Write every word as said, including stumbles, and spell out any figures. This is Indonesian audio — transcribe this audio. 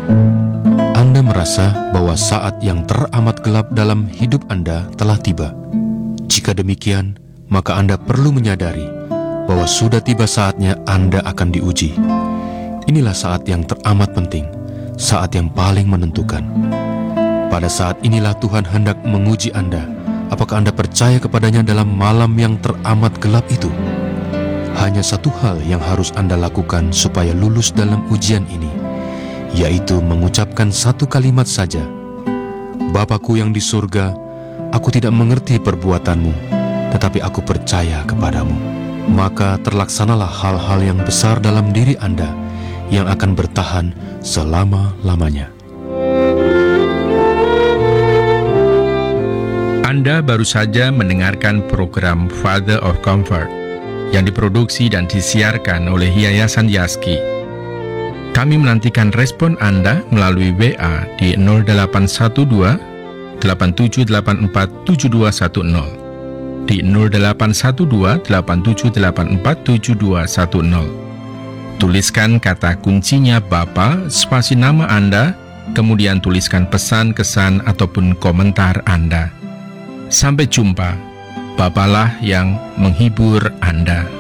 Anda merasa bahwa saat yang teramat gelap dalam hidup Anda telah tiba. Jika demikian, maka Anda perlu menyadari bahwa sudah tiba saatnya Anda akan diuji. Inilah saat yang teramat penting, saat yang paling menentukan. Pada saat inilah Tuhan hendak menguji Anda. Apakah Anda percaya kepadanya dalam malam yang teramat gelap itu? Hanya satu hal yang harus Anda lakukan supaya lulus dalam ujian ini, yaitu mengucapkan satu kalimat saja. Bapakku yang di surga, aku tidak mengerti perbuatanmu, tetapi aku percaya kepadamu. Maka terlaksanalah hal-hal yang besar dalam diri Anda yang akan bertahan selama-lamanya. Anda baru saja mendengarkan program Father of Comfort yang diproduksi dan disiarkan oleh Yayasan Yaski. Kami menantikan respon Anda melalui W A di nol delapan satu dua, delapan tujuh delapan empat, tujuh dua satu nol, di nol delapan satu dua, delapan tujuh delapan empat, tujuh dua satu nol. Tuliskan kata kuncinya Bapa, spasi nama Anda, kemudian tuliskan pesan, kesan, ataupun komentar Anda. Sampai jumpa, Bapalah yang menghibur Anda.